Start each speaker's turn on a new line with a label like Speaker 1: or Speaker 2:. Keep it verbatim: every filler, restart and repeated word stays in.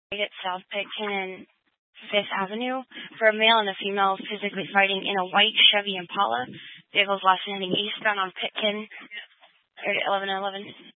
Speaker 1: at South Pitkin and Fifth Avenue for a male and a female physically fighting in a white Chevy Impala. Vehicles last standing eastbound on Pitkin, eleven eleven.